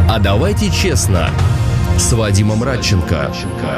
А давайте честно. С Вадимом Радченко.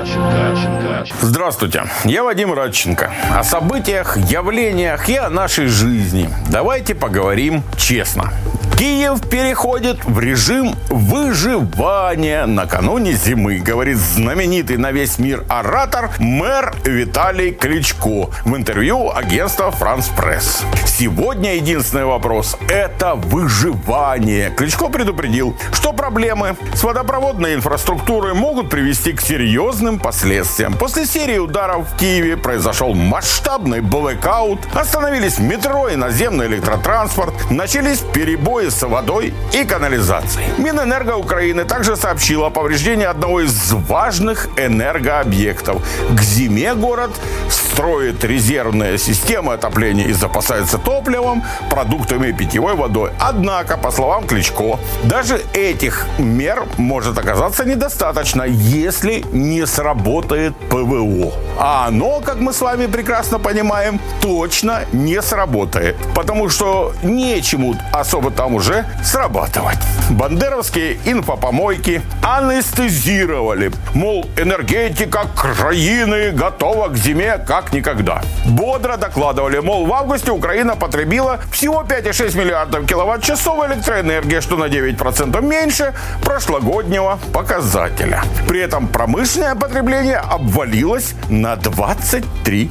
Здравствуйте, я Вадим Радченко. О событиях, явлениях и о нашей жизни. Давайте поговорим честно. Киев переходит в режим выживания накануне зимы, говорит знаменитый на весь мир оратор, мэр Виталий Кличко в интервью агентства «Франс Пресс». Сегодня единственный вопрос – это выживание. Кличко предупредил, что проблемы с водопроводной инфраструктурой могут привести к серьезным последствиям. После серии ударов в Киеве произошел масштабный блэкаут, остановились метро и наземный электротранспорт, начались перебои с водой и канализацией. Минэнерго Украины также сообщила о повреждении одного из важных энергообъектов. К зиме город строит резервные системы отопления и запасается топливом, продуктами и питьевой водой. Однако, по словам Кличко, даже этих мер может оказаться недостаточно, если не сработает ПВО. А оно, как мы с вами прекрасно понимаем, точно не сработает. Потому что нечему особо там уже срабатывать. Бандеровские инфопомойки анестезировали. Мол, энергетика краины готова к зиме как никогда. Бодро докладывали, мол, в августе Украина потребила всего 5,6 миллиардов киловатт-часов электроэнергии, что на 9% меньше прошлогоднего показателя. При этом промышленное потребление обвалилось на 23%.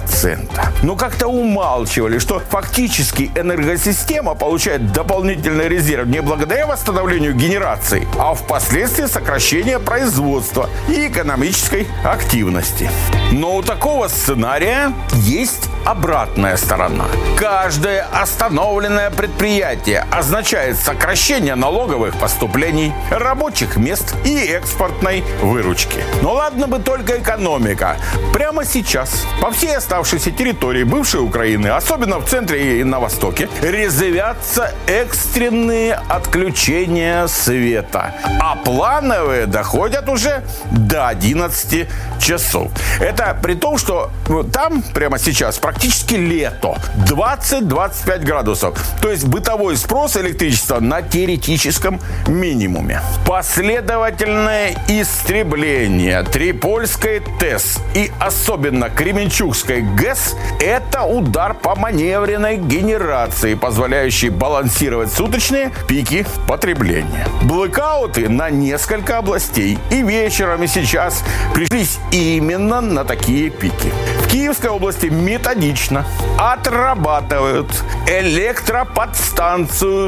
Но как-то умалчивали, что фактически энергосистема получает дополнительный резерв не благодаря восстановлению генерации, а впоследствии сокращения производства и экономической активности. Но у такого сценария есть обратная сторона. Каждое остановленное предприятие означает сокращение налоговых поступлений, рабочих мест и экспортной выручки. Но ладно бы только экономика. Прямо сейчас по всей оставшейся территории бывшей Украины, особенно в центре и на востоке, резвятся экстренные отключения света. А плановые доходят уже до 11 часов. Это при том, что там прямо сейчас практически лето. 20-25 градусов. То есть бытовой спрос электричества на теоретическом минимуме. Последовательное истребление Трипольской ТЭС и особенно Кременчугской ГЭС – это удар по маневренной генерации, позволяющей балансировать суточные пики потребления. Блэкауты на несколько областей и вечером, и сейчас пришлись именно на такие пики. В Киевской области методично отрабатывают электроподстанцию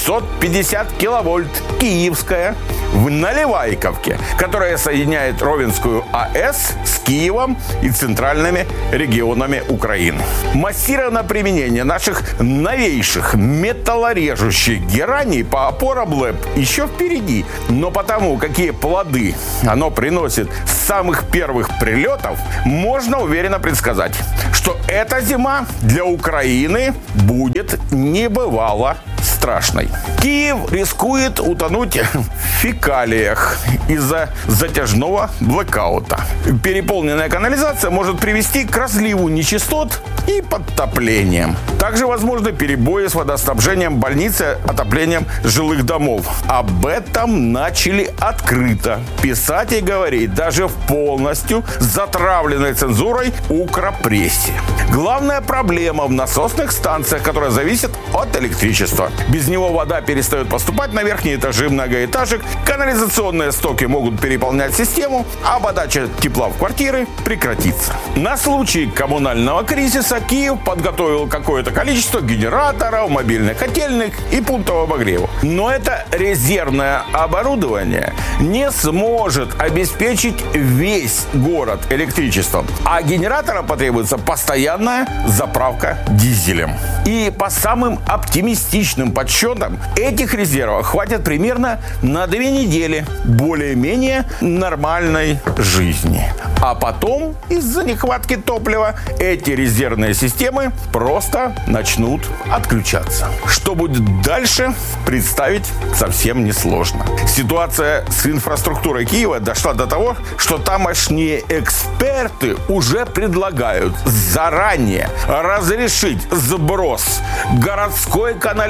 750 киловольт «Киевская» в Наливайковке, которая соединяет Ровенскую АЭС с Киевом и центральными регионами Украины. Массированное применение наших новейших металлорежущих гераний по опорам ЛЭП еще впереди. Но потому, какие плоды оно приносит с самых первых прилетов, можно уверенно предсказать, что эта зима для Украины будет небывало страшной. Киев рискует утонуть в фекалиях из-за затяжного блэкаута. Переполненная канализация может привести к разливу нечистот и подтоплениям. Также возможны перебои с водоснабжением больниц и отоплением жилых домов. Об этом начали открыто писать и говорить даже в полностью затравленной цензурой укрпрессе. Главная проблема в насосных станциях, которая зависит от электричества. Без него вода перестает поступать на верхние этажи многоэтажек, канализационные стоки могут переполнять систему, а подача тепла в квартиры прекратится. На случай коммунального кризиса Киев подготовил какое-то количество генераторов, мобильных котельных и пунктов обогрева. Но это резервное оборудование не сможет обеспечить весь город электричеством, а генераторам потребуется постоянная заправка дизелем. И по самым оптимистичным подсчетам, этих резервов хватит примерно на 2 недели более-менее нормальной жизни. А потом, из-за нехватки топлива, эти резервные системы просто начнут отключаться. Что будет дальше, представить совсем несложно. Ситуация с инфраструктурой Киева дошла до того, что тамошние эксперты уже предлагают заранее разрешить сброс городской канализации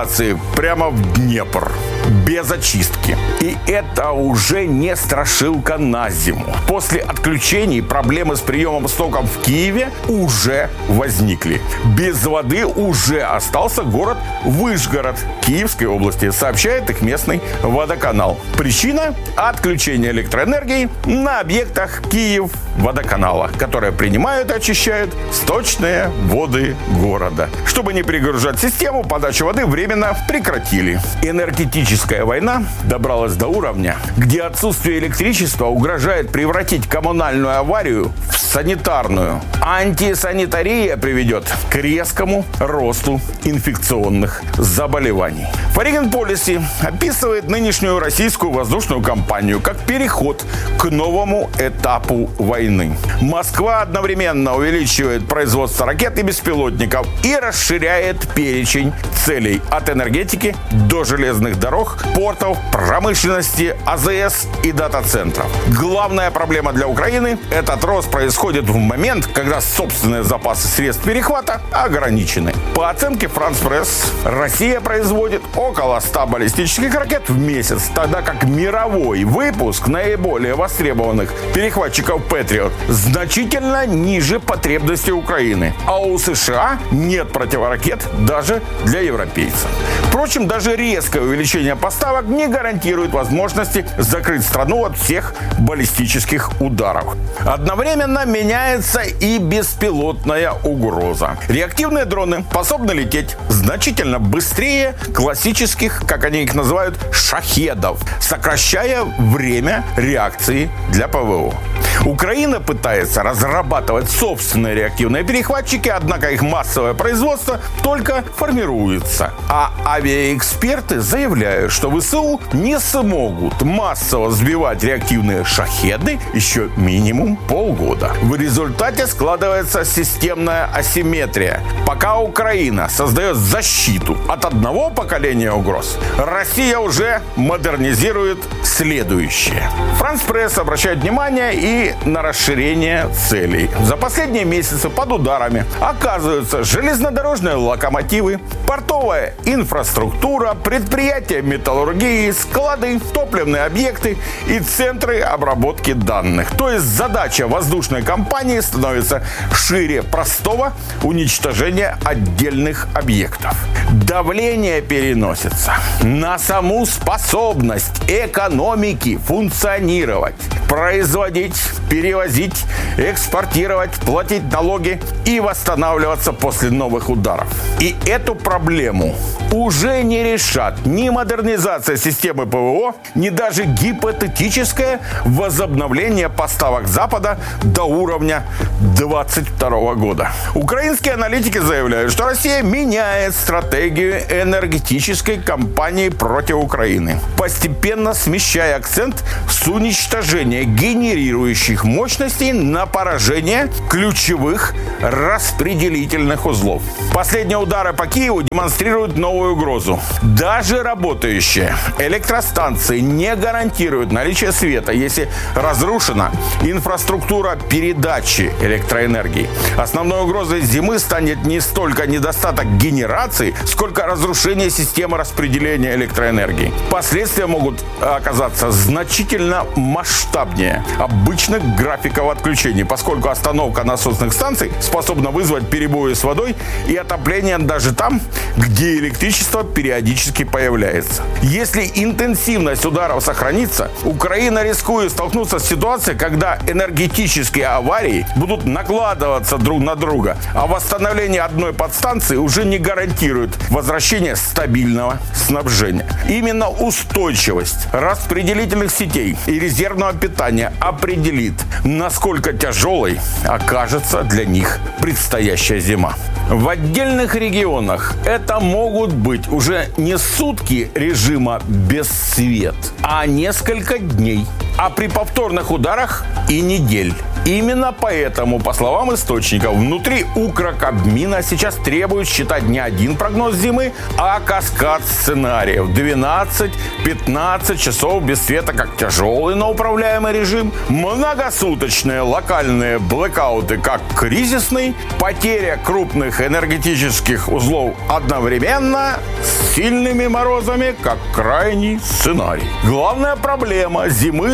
канализации прямо в Днепр. Без очистки. И это уже не страшилка на зиму. После отключений проблемы с приемом стоков в Киеве уже возникли. Без воды уже остался город Вышгород Киевской области, сообщает их местный водоканал. Причина – отключение электроэнергии на объектах Киев-водоканала, которые принимают и очищают сточные воды города. Чтобы не перегружать систему, подачу воды временно прекратили. Энергетическая война добралась до уровня, где отсутствие электричества угрожает превратить коммунальную аварию в санитарную. Антисанитария приведет к резкому росту инфекционных заболеваний. Foreign Policy описывает нынешнюю российскую воздушную кампанию как переход к новому этапу войны. Москва одновременно увеличивает производство ракет и беспилотников и расширяет перечень целей от энергетики до железных дорог, портов, промышленности, АЗС и дата-центров. Главная проблема для Украины – этот рост происходит в момент, когда собственные запасы средств перехвата ограничены. По оценке France Press, Россия производит около 100 баллистических ракет в месяц, тогда как мировой выпуск наиболее востребованных перехватчиков Patriot значительно ниже потребностей Украины. А у США нет противоракет даже для европейцев. Впрочем, даже резкое увеличение поставок не гарантирует возможности закрыть страну от всех баллистических ударов. Одновременно меняется и беспилотная угроза. Реактивные дроны способны лететь значительно быстрее классических, как они их называют, шахедов, сокращая время реакции для ПВО. Украина пытается разрабатывать собственные реактивные перехватчики, однако их массовое производство только формируется. А авиаэксперты заявляют, что ВСУ не смогут массово сбивать реактивные шахеды еще минимум полгода. В результате складывается системная асимметрия. Пока Украина создает защиту от одного поколения угроз, Россия уже модернизирует следующее. France Press обращает внимание и на расширение целей. За последние месяцы под ударами оказываются железнодорожные локомотивы, портовая инфраструктура, предприятия металлургии, склады, топливные объекты и центры обработки данных. То есть задача воздушной компании становится шире простого уничтожения отдельных объектов. Давление переносится на саму способность экономики функционировать, производить, перевозить, экспортировать, платить налоги и восстанавливаться после новых ударов. И эту проблему уже не решат ни модернизация системы ПВО, ни даже гипотетическое возобновление поставок Запада до уровня 2022 года. Украинские аналитики заявляют, что Россия меняет стратегию энергетической кампании против Украины, постепенно смещая акцент с уничтожения генерирующих мощностей на поражение ключевых распределительных узлов. Последние удары по Киеву демонстрируют новую угрозу. Даже работающие электростанции не гарантируют наличие света, если разрушена инфраструктура передачи электроэнергии. Основной угрозой зимы станет не столько недостаток генерации, сколько разрушение системы распределения электроэнергии. Последствия могут оказаться значительно масштабнее обычных графиков отключений, поскольку остановка насосных станций способна вызвать перебои с водой и отопление даже там, где электричество периодически появляется. Если интенсивность ударов сохранится, Украина рискует столкнуться с ситуацией, когда энергетические аварии будут накладываться друг на друга, а восстановление одной подстанции уже не гарантирует возвращение стабильного снабжения. Именно устойчивость распределительных сетей и резервного питания определит, насколько тяжелой окажется для них предстоящая зима. В отдельных регионах это могут быть уже не сутки режима без света, а несколько дней, а при повторных ударах и недель. Именно поэтому, по словам источников, внутри Укркабмина сейчас требуют считать не один прогноз зимы, а каскад сценариев. 12-15 часов без света как тяжелый, но управляемый режим, многосуточные локальные блэкауты как кризисный, потеря крупных энергетических узлов одновременно с сильными морозами как крайний сценарий. Главная проблема зимы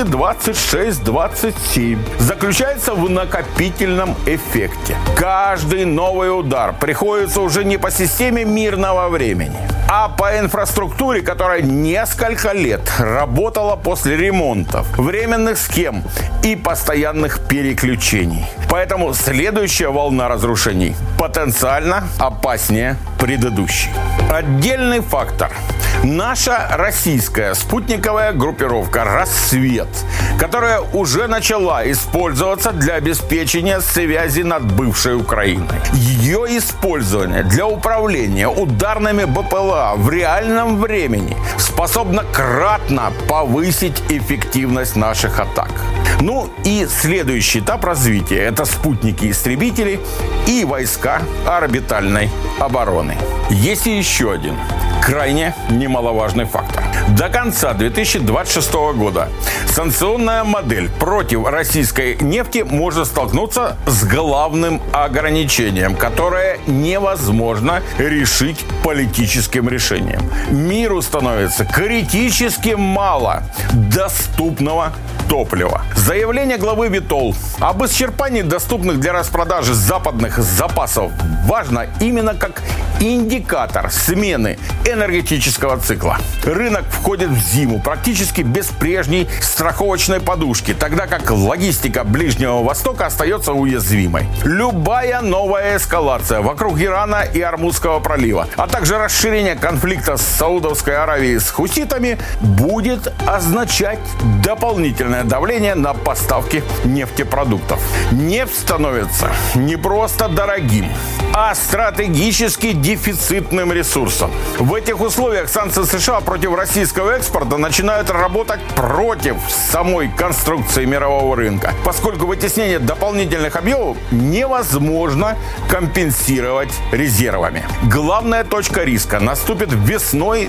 26-27 заключается в накопительном эффекте. Каждый новый удар приходится уже не по системе мирного времени, а по инфраструктуре, которая несколько лет работала после ремонтов, временных схем и постоянных переключений. Поэтому следующая волна разрушений потенциально опаснее предыдущей. Отдельный фактор – наша российская спутниковая группировка «Рассвет», которая уже начала использоваться для обеспечения связи над бывшей Украиной. Ее использование для управления ударными БПЛА в реальном времени способно кратно повысить эффективность наших атак. Ну и следующий этап развития – это спутники-истребители и войска орбитальной обороны. Есть и еще один крайне немаловажный фактор. До конца 2026 года санкционная модель против российской нефти может столкнуться с главным ограничением, которое невозможно решить политическим решением. Миру становится критически мало доступного топлива. Заявление главы Витол об исчерпании доступных для распродажи западных запасов важно именно как индикатор смены энергетического цикла. Рынок входит в зиму практически без прежней страховочной подушки, тогда как логистика Ближнего Востока остается уязвимой. Любая новая эскалация вокруг Ирана и Ормузского пролива, а также расширение конфликта с Саудовской Аравией с хуситами будет означать дополнительное давление на поставки нефтепродуктов. Нефть становится не просто дорогим, а стратегически дефицитным ресурсом. В этих условиях санкции США против российского экспорта начинают работать против самой конструкции мирового рынка, поскольку вытеснение дополнительных объемов невозможно компенсировать резервами. Главная точка риска наступит весной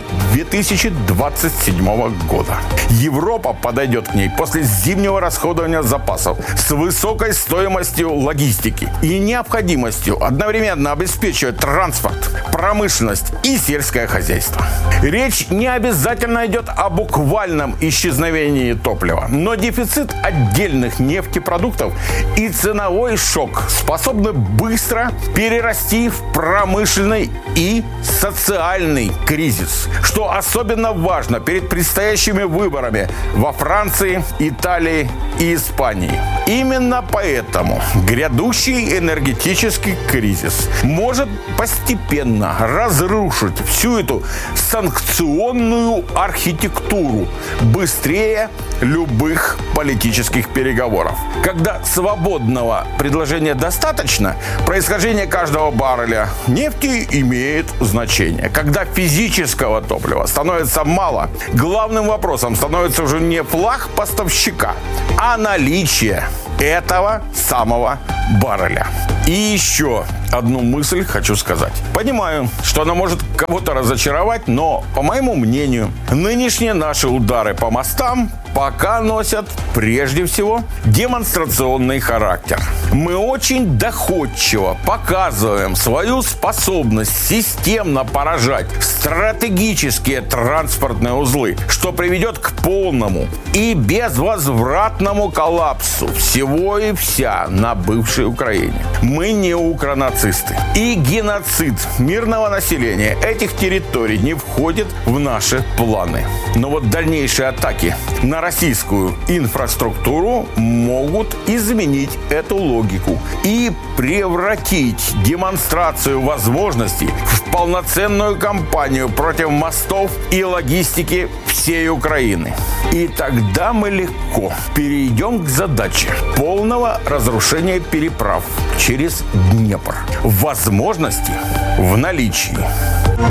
2027 года. Европа подойдет к ней после зимнего расходования запасов с высокой стоимостью логистики и необходимостью одновременно обеспечивать транспорт, промышленность и сельское хозяйство. Речь не обязательно идет о буквальном исчезновении топлива, но дефицит отдельных нефтепродуктов и ценовой шок способны быстро перерасти в промышленный и социальный кризис, что особенно важно перед предстоящими выборами во Франции, Италии и Испании. Именно поэтому грядущий энергетический кризис может постепенно разрушить всю эту санкционную архитектуру быстрее любых политических переговоров. Когда свободного предложения достаточно, происхождение каждого барреля нефти имеет значение. Когда физического топлива становится мало, главным вопросом становится уже не флаг поставщика, а наличие этого самого барреля. И еще одну мысль хочу сказать. Понимаю, что она может кого-то разочаровать, но, по моему мнению, нынешние наши удары по мостам пока носят прежде всего демонстрационный характер. Мы очень доходчиво показываем свою способность системно поражать стратегические транспортные узлы, что приведет к полному и безвозвратному коллапсу всего и вся на бывшей Украине. Мы не укронацисты. И геноцид мирного населения этих территорий не входит в наши планы. Но вот дальнейшие атаки на российскую инфраструктуру могут изменить эту логику и превратить демонстрацию возможностей в полноценную кампанию против мостов и логистики всей Украины. И тогда мы легко перейдем к задаче полного разрушения переправ через Днепр. Возможности в наличии.